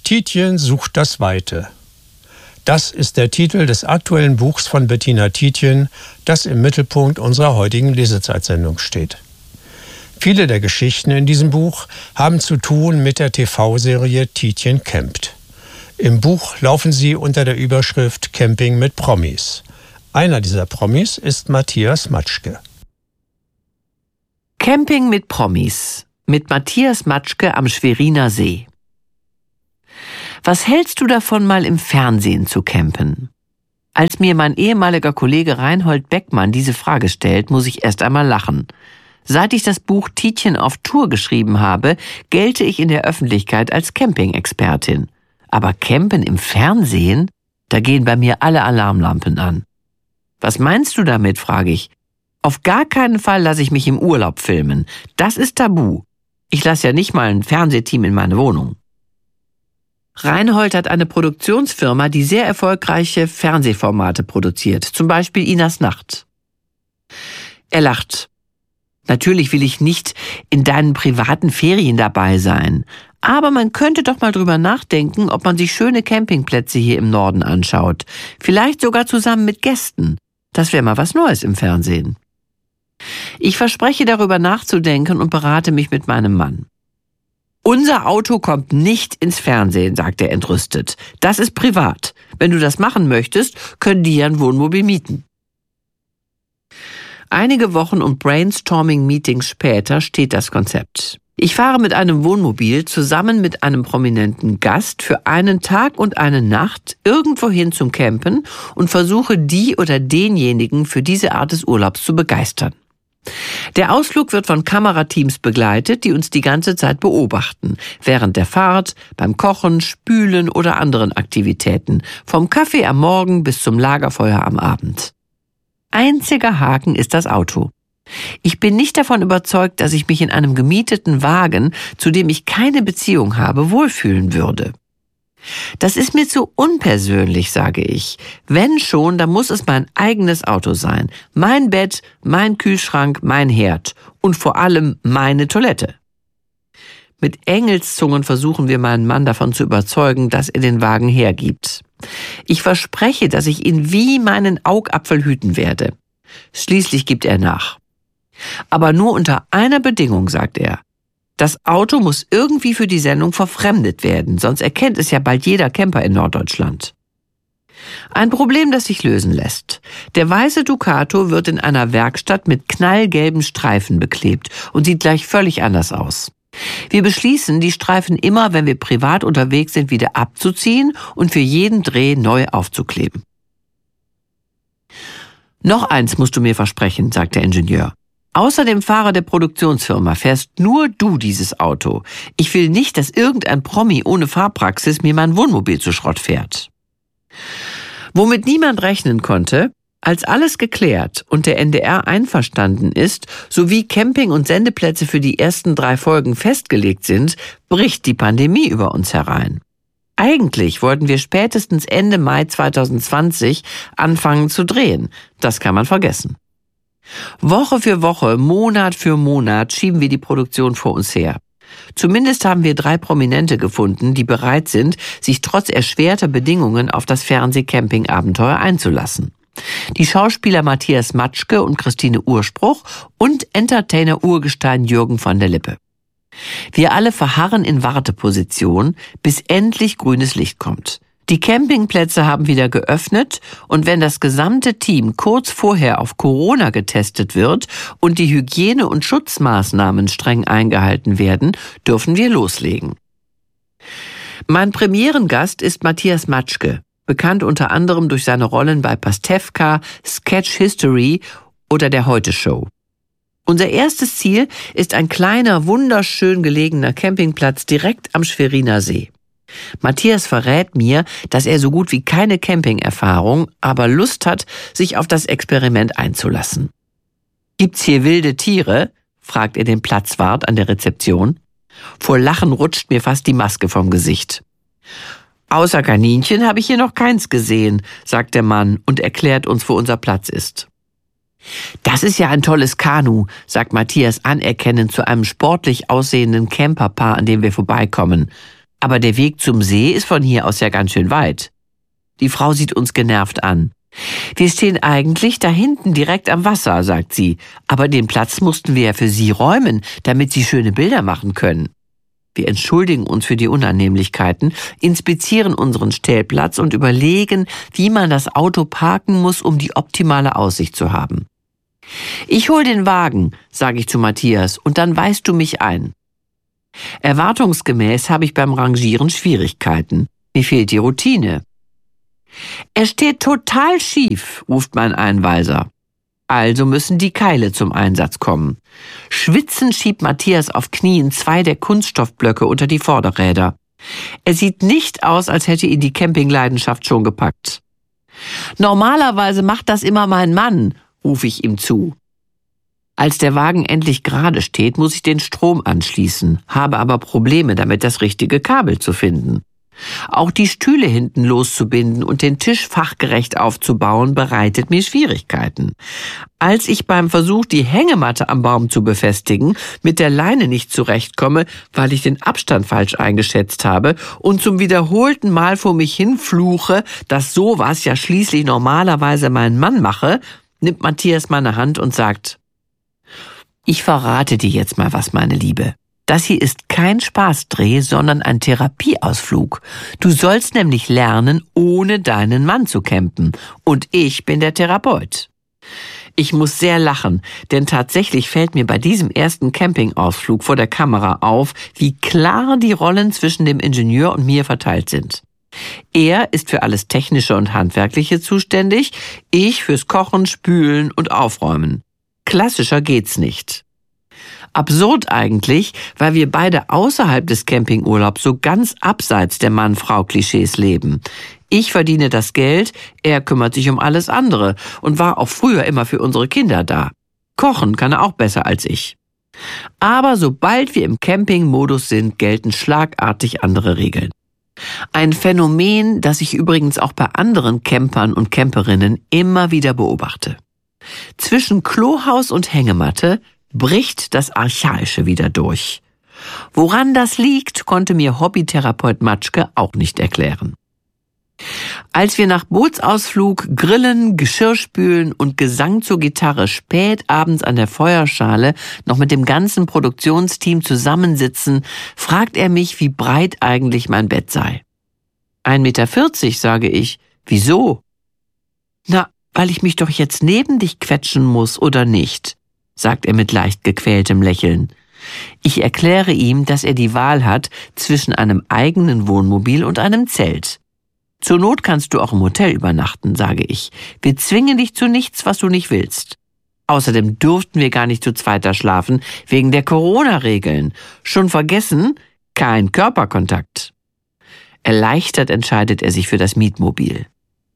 Tietjen sucht das Weite. Das ist der Titel des aktuellen Buchs von Bettina Tietjen, das im Mittelpunkt unserer heutigen Lesezeitsendung steht. Viele der Geschichten in diesem Buch haben zu tun mit der TV-Serie Tietjen campt. Im Buch laufen sie unter der Überschrift Camping mit Promis. Einer dieser Promis ist Matthias Matschke. Camping mit Promis mit Matthias Matschke am Schweriner See. Was hältst du davon, mal im Fernsehen zu campen? Als mir mein ehemaliger Kollege Reinhold Beckmann diese Frage stellt, muss ich erst einmal lachen. Seit ich das Buch Tietjen auf Tour geschrieben habe, gelte ich in der Öffentlichkeit als Camping-Expertin. Aber Campen im Fernsehen? Da gehen bei mir alle Alarmlampen an. Was meinst du damit, frage ich. Auf gar keinen Fall lasse ich mich im Urlaub filmen. Das ist tabu. Ich lasse ja nicht mal ein Fernsehteam in meine Wohnung. Reinhold hat eine Produktionsfirma, die sehr erfolgreiche Fernsehformate produziert, zum Beispiel Inas Nacht. Er lacht. Natürlich will ich nicht in deinen privaten Ferien dabei sein, aber man könnte doch mal drüber nachdenken, ob man sich schöne Campingplätze hier im Norden anschaut. Vielleicht sogar zusammen mit Gästen. Das wäre mal was Neues im Fernsehen. Ich verspreche, darüber nachzudenken und berate mich mit meinem Mann. Unser Auto kommt nicht ins Fernsehen, sagt er entrüstet. Das ist privat. Wenn du das machen möchtest, können die ja ein Wohnmobil mieten. Einige Wochen und Brainstorming-Meetings später steht das Konzept. Ich fahre mit einem Wohnmobil zusammen mit einem prominenten Gast für einen Tag und eine Nacht irgendwohin zum Campen und versuche, die oder denjenigen für diese Art des Urlaubs zu begeistern. Der Ausflug wird von Kamerateams begleitet, die uns die ganze Zeit beobachten, während der Fahrt, beim Kochen, Spülen oder anderen Aktivitäten, vom Kaffee am Morgen bis zum Lagerfeuer am Abend. Einziger Haken ist das Auto. Ich bin nicht davon überzeugt, dass ich mich in einem gemieteten Wagen, zu dem ich keine Beziehung habe, wohlfühlen würde. Das ist mir zu unpersönlich, sage ich. Wenn schon, dann muss es mein eigenes Auto sein. Mein Bett, mein Kühlschrank, mein Herd und vor allem meine Toilette. Mit Engelszungen versuchen wir meinen Mann davon zu überzeugen, dass er den Wagen hergibt. Ich verspreche, dass ich ihn wie meinen Augapfel hüten werde. Schließlich gibt er nach. Aber nur unter einer Bedingung, sagt er. Das Auto muss irgendwie für die Sendung verfremdet werden, sonst erkennt es ja bald jeder Camper in Norddeutschland. Ein Problem, das sich lösen lässt. Der weiße Ducato wird in einer Werkstatt mit knallgelben Streifen beklebt und sieht gleich völlig anders aus. Wir beschließen, die Streifen immer, wenn wir privat unterwegs sind, wieder abzuziehen und für jeden Dreh neu aufzukleben. Noch eins musst du mir versprechen, sagt der Ingenieur. Außer dem Fahrer der Produktionsfirma fährst nur du dieses Auto. Ich will nicht, dass irgendein Promi ohne Fahrpraxis mir mein Wohnmobil zu Schrott fährt. Womit niemand rechnen konnte, als alles geklärt und der NDR einverstanden ist, sowie Camping- und Sendeplätze für die ersten 3 Folgen festgelegt sind, bricht die Pandemie über uns herein. Eigentlich wollten wir spätestens Ende Mai 2020 anfangen zu drehen. Das kann man vergessen. Woche für Woche, Monat für Monat schieben wir die Produktion vor uns her. Zumindest haben wir 3 Prominente gefunden, die bereit sind, sich trotz erschwerter Bedingungen auf das Fernseh-Camping-Abenteuer einzulassen. Die Schauspieler Matthias Matschke und Christine Urspruch und Entertainer-Urgestein Jürgen von der Lippe. Wir alle verharren in Warteposition, bis endlich grünes Licht kommt. Die Campingplätze haben wieder geöffnet und wenn das gesamte Team kurz vorher auf Corona getestet wird und die Hygiene- und Schutzmaßnahmen streng eingehalten werden, dürfen wir loslegen. Mein Premierengast ist Matthias Matschke, bekannt unter anderem durch seine Rollen bei Pastewka, Sketch History oder der Heute-Show. Unser erstes Ziel ist ein kleiner, wunderschön gelegener Campingplatz direkt am Schweriner See. Matthias verrät mir, dass er so gut wie keine Camping-Erfahrung, aber Lust hat, sich auf das Experiment einzulassen. »Gibt's hier wilde Tiere?« fragt er den Platzwart an der Rezeption. Vor Lachen rutscht mir fast die Maske vom Gesicht. »Außer Kaninchen habe ich hier noch keins gesehen«, sagt der Mann und erklärt uns, wo unser Platz ist. »Das ist ja ein tolles Kanu«, sagt Matthias anerkennend zu einem sportlich aussehenden Camperpaar, an dem wir vorbeikommen. Aber der Weg zum See ist von hier aus ja ganz schön weit. Die Frau sieht uns genervt an. Wir stehen eigentlich da hinten direkt am Wasser, sagt sie. Aber den Platz mussten wir ja für Sie räumen, damit Sie schöne Bilder machen können. Wir entschuldigen uns für die Unannehmlichkeiten, inspizieren unseren Stellplatz und überlegen, wie man das Auto parken muss, um die optimale Aussicht zu haben. Ich hol den Wagen, sage ich zu Matthias, und dann weist du mich ein. Erwartungsgemäß habe ich beim Rangieren Schwierigkeiten. Mir fehlt die Routine. Er steht total schief, ruft mein Einweiser. Also müssen die Keile zum Einsatz kommen. Schwitzend schiebt Matthias auf Knien 2 der Kunststoffblöcke unter die Vorderräder. Er sieht nicht aus, als hätte ihn die Campingleidenschaft schon gepackt. Normalerweise macht das immer mein Mann, rufe ich ihm zu. Als der Wagen endlich gerade steht, muss ich den Strom anschließen, habe aber Probleme damit, das richtige Kabel zu finden. Auch die Stühle hinten loszubinden und den Tisch fachgerecht aufzubauen, bereitet mir Schwierigkeiten. Als ich beim Versuch, die Hängematte am Baum zu befestigen, mit der Leine nicht zurechtkomme, weil ich den Abstand falsch eingeschätzt habe und zum wiederholten Mal vor mich hin fluche, dass sowas ja schließlich normalerweise mein Mann mache, nimmt Matthias meine Hand und sagt: Ich verrate dir jetzt mal was, meine Liebe. Das hier ist kein Spaßdreh, sondern ein Therapieausflug. Du sollst nämlich lernen, ohne deinen Mann zu campen. Und ich bin der Therapeut. Ich muss sehr lachen, denn tatsächlich fällt mir bei diesem ersten Campingausflug vor der Kamera auf, wie klar die Rollen zwischen dem Ingenieur und mir verteilt sind. Er ist für alles Technische und Handwerkliche zuständig, ich fürs Kochen, Spülen und Aufräumen. Klassischer geht's nicht. Absurd eigentlich, weil wir beide außerhalb des Campingurlaubs so ganz abseits der Mann-Frau-Klischees leben. Ich verdiene das Geld, er kümmert sich um alles andere und war auch früher immer für unsere Kinder da. Kochen kann er auch besser als ich. Aber sobald wir im Campingmodus sind, gelten schlagartig andere Regeln. Ein Phänomen, das ich übrigens auch bei anderen Campern und Camperinnen immer wieder beobachte. Zwischen Klohaus und Hängematte bricht das Archaische wieder durch. Woran das liegt, konnte mir Hobbytherapeut Matschke auch nicht erklären. Als wir nach Bootsausflug, Grillen, Geschirrspülen und Gesang zur Gitarre spät abends an der Feuerschale noch mit dem ganzen Produktionsteam zusammensitzen, fragt er mich, wie breit eigentlich mein Bett sei. 1,40 Meter, sage ich. Wieso? Na, weil ich mich doch jetzt neben dich quetschen muss, oder nicht? Sagt er mit leicht gequältem Lächeln. Ich erkläre ihm, dass er die Wahl hat zwischen einem eigenen Wohnmobil und einem Zelt. Zur Not kannst du auch im Hotel übernachten, sage ich. Wir zwingen dich zu nichts, was du nicht willst. Außerdem durften wir gar nicht zu zweiter schlafen, wegen der Corona-Regeln. Schon vergessen? Kein Körperkontakt. Erleichtert entscheidet er sich für das Mietmobil.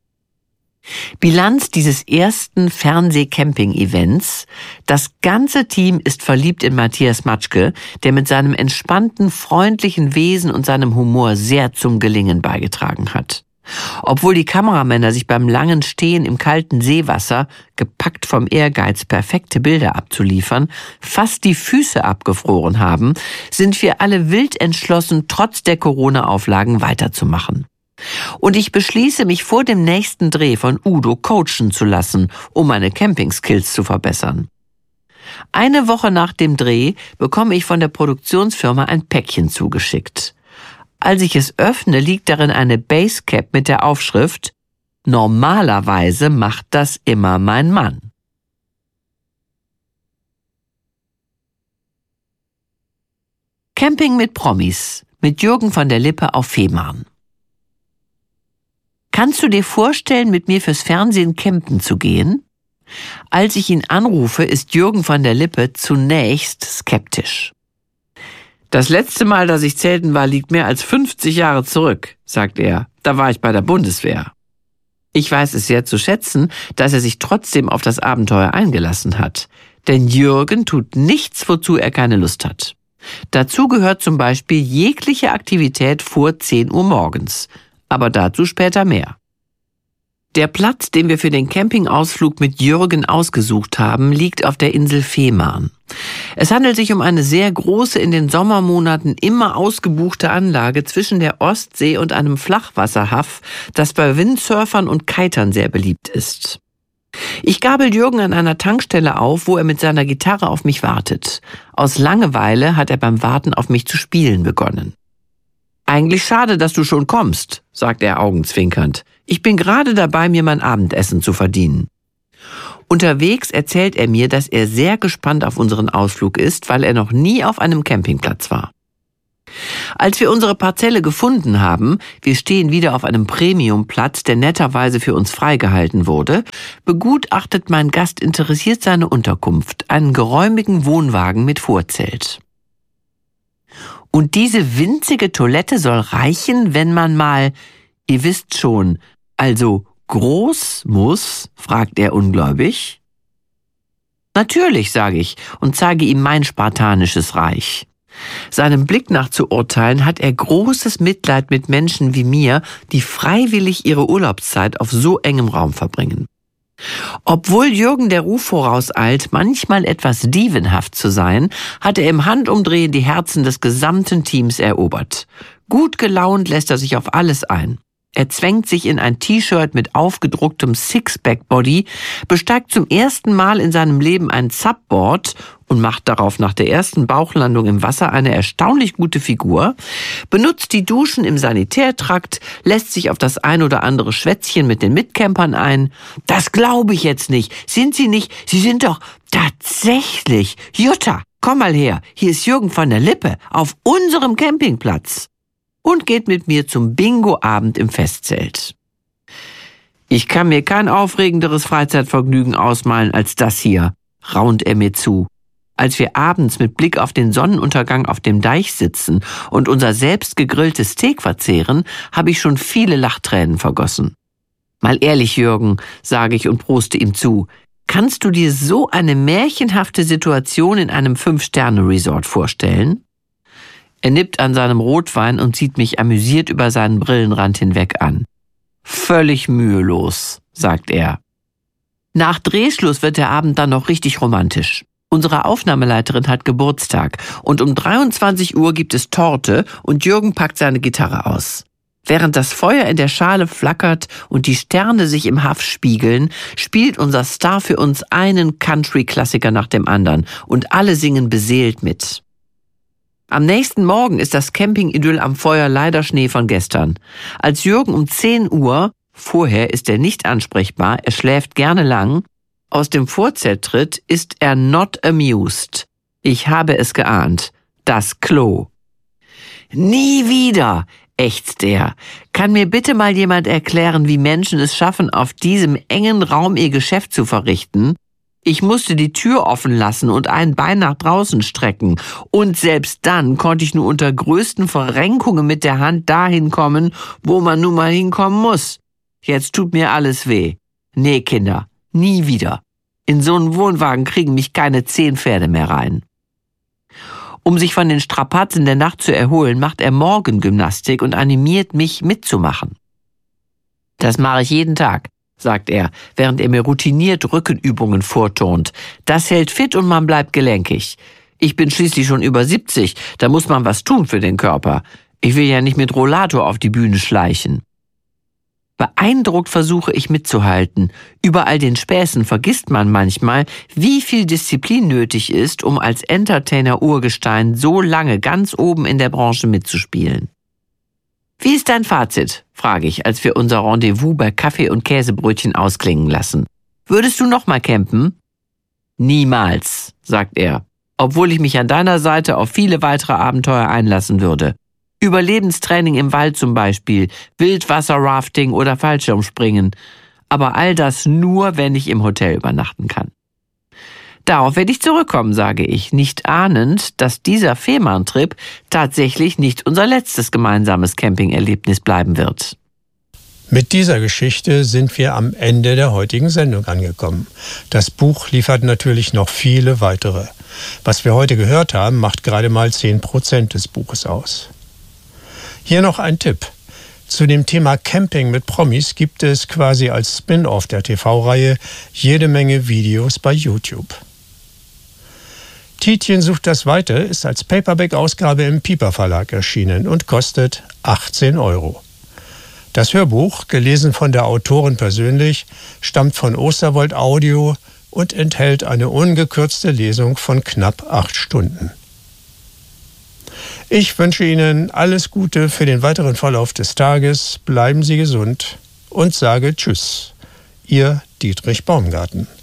Bilanz dieses ersten Fernseh-Camping-Events: Das ganze Team ist verliebt in Matthias Matschke, der mit seinem entspannten, freundlichen Wesen und seinem Humor sehr zum Gelingen beigetragen hat. Obwohl die Kameramänner sich beim langen Stehen im kalten Seewasser, gepackt vom Ehrgeiz, perfekte Bilder abzuliefern, fast die Füße abgefroren haben, sind wir alle wild entschlossen, trotz der Corona-Auflagen weiterzumachen. Und ich beschließe, mich vor dem nächsten Dreh von Udo coachen zu lassen, um meine Camping-Skills zu verbessern. Eine Woche nach dem Dreh bekomme ich von der Produktionsfirma ein Päckchen zugeschickt. Als ich es öffne, liegt darin eine Basecap mit der Aufschrift: Normalerweise macht das immer mein Mann. Camping mit Promis mit Jürgen von der Lippe auf Fehmarn. Kannst du dir vorstellen, mit mir fürs Fernsehen campen zu gehen? Als ich ihn anrufe, ist Jürgen von der Lippe zunächst skeptisch. Das letzte Mal, dass ich zelten war, liegt mehr als 50 Jahre zurück, sagt er. Da war ich bei der Bundeswehr. Ich weiß es sehr zu schätzen, dass er sich trotzdem auf das Abenteuer eingelassen hat. Denn Jürgen tut nichts, wozu er keine Lust hat. Dazu gehört zum Beispiel jegliche Aktivität vor 10 Uhr morgens. Aber dazu später mehr. Der Platz, den wir für den Campingausflug mit Jürgen ausgesucht haben, liegt auf der Insel Fehmarn. Es handelt sich um eine sehr große, in den Sommermonaten immer ausgebuchte Anlage zwischen der Ostsee und einem Flachwasserhaff, das bei Windsurfern und Kitern sehr beliebt ist. Ich gabel Jürgen an einer Tankstelle auf, wo er mit seiner Gitarre auf mich wartet. Aus Langeweile hat er beim Warten auf mich zu spielen begonnen. »Eigentlich schade, dass du schon kommst«, sagt er augenzwinkernd. »Ich bin gerade dabei, mir mein Abendessen zu verdienen.« Unterwegs erzählt er mir, dass er sehr gespannt auf unseren Ausflug ist, weil er noch nie auf einem Campingplatz war. Als wir unsere Parzelle gefunden haben, wir stehen wieder auf einem Premiumplatz, der netterweise für uns freigehalten wurde, begutachtet mein Gast interessiert seine Unterkunft, einen geräumigen Wohnwagen mit Vorzelt. Und diese winzige Toilette soll reichen, wenn man mal, ihr wisst schon, also groß muss, fragt er ungläubig. Natürlich, sage ich und zeige ihm mein spartanisches Reich. Seinem Blick nach zu urteilen, hat er großes Mitleid mit Menschen wie mir, die freiwillig ihre Urlaubszeit auf so engem Raum verbringen. Obwohl Jürgen der Ruf vorauseilt, manchmal etwas dievenhaft zu sein, hat er im Handumdrehen die Herzen des gesamten Teams erobert. Gut gelaunt lässt er sich auf alles ein. Er zwängt sich in ein T-Shirt mit aufgedrucktem Sixpack-Body, besteigt zum ersten Mal in seinem Leben ein Subboard und macht darauf nach der ersten Bauchlandung im Wasser eine erstaunlich gute Figur, benutzt die Duschen im Sanitärtrakt, lässt sich auf das ein oder andere Schwätzchen mit den Mitcampern ein. »Das glaube ich jetzt nicht. Sind Sie nicht? Sie sind doch tatsächlich. Jutta, komm mal her. Hier ist Jürgen von der Lippe auf unserem Campingplatz.« Und geht mit mir zum Bingo-Abend im Festzelt. »Ich kann mir kein aufregenderes Freizeitvergnügen ausmalen als das hier«, raunt er mir zu. Als wir abends mit Blick auf den Sonnenuntergang auf dem Deich sitzen und unser selbst gegrilltes Steak verzehren, habe ich schon viele Lachtränen vergossen. »Mal ehrlich, Jürgen«, sage ich und proste ihm zu, »kannst du dir so eine märchenhafte Situation in einem 5-Sterne-Resort vorstellen?« Er nippt an seinem Rotwein und sieht mich amüsiert über seinen Brillenrand hinweg an. »Völlig mühelos«, sagt er. Nach Drehschluss wird der Abend dann noch richtig romantisch. Unsere Aufnahmeleiterin hat Geburtstag und um 23 Uhr gibt es Torte und Jürgen packt seine Gitarre aus. Während das Feuer in der Schale flackert und die Sterne sich im Haff spiegeln, spielt unser Star für uns einen Country-Klassiker nach dem anderen und alle singen beseelt mit. Am nächsten Morgen ist das Camping-Idyll am Feuer leider Schnee von gestern. Als Jürgen um 10 Uhr, vorher ist er nicht ansprechbar, er schläft gerne lang, aus dem Vorzelt tritt, ist er not amused. Ich habe es geahnt. Das Klo. »Nie wieder«, ächzt er. »Kann mir bitte mal jemand erklären, wie Menschen es schaffen, auf diesem engen Raum ihr Geschäft zu verrichten? Ich musste die Tür offen lassen und ein Bein nach draußen strecken. Und selbst dann konnte ich nur unter größten Verrenkungen mit der Hand dahin kommen, wo man nun mal hinkommen muss. Jetzt tut mir alles weh. Nee, Kinder, nie wieder. In so einen Wohnwagen kriegen mich keine 10 Pferde mehr rein.« Um sich von den Strapazen der Nacht zu erholen, macht er Morgengymnastik und animiert mich mitzumachen. »Das mache ich jeden Tag«, sagt er, während er mir routiniert Rückenübungen vorturnt. »Das hält fit und man bleibt gelenkig. Ich bin schließlich schon über 70, da muss man was tun für den Körper. Ich will ja nicht mit Rollator auf die Bühne schleichen.« Beeindruckt versuche ich mitzuhalten. Über all den Späßen vergisst man manchmal, wie viel Disziplin nötig ist, um als Entertainer-Urgestein so lange ganz oben in der Branche mitzuspielen. »Wie ist dein Fazit?«, frage ich, als wir unser Rendezvous bei Kaffee und Käsebrötchen ausklingen lassen. »Würdest du noch mal campen?« »Niemals«, sagt er, obwohl ich mich an deiner Seite auf viele weitere Abenteuer einlassen würde. Überlebenstraining im Wald zum Beispiel, Wildwasser-Rafting oder Fallschirmspringen. Aber all das nur, wenn ich im Hotel übernachten kann. Darauf werde ich zurückkommen, sage ich, nicht ahnend, dass dieser Fehmarn-Trip tatsächlich nicht unser letztes gemeinsames Campingerlebnis bleiben wird. Mit dieser Geschichte sind wir am Ende der heutigen Sendung angekommen. Das Buch liefert natürlich noch viele weitere. Was wir heute gehört haben, macht gerade mal 10% des Buches aus. Hier noch ein Tipp. Zu dem Thema Camping mit Promis gibt es quasi als Spin-off der TV-Reihe jede Menge Videos bei YouTube. Tietjen sucht das Weite ist als Paperback-Ausgabe im Piper Verlag erschienen und kostet 18 €. Das Hörbuch, gelesen von der Autorin persönlich, stammt von Osterwold Audio und enthält eine ungekürzte Lesung von knapp 8 Stunden. Ich wünsche Ihnen alles Gute für den weiteren Verlauf des Tages, bleiben Sie gesund und sage Tschüss. Ihr Dietrich Baumgarten.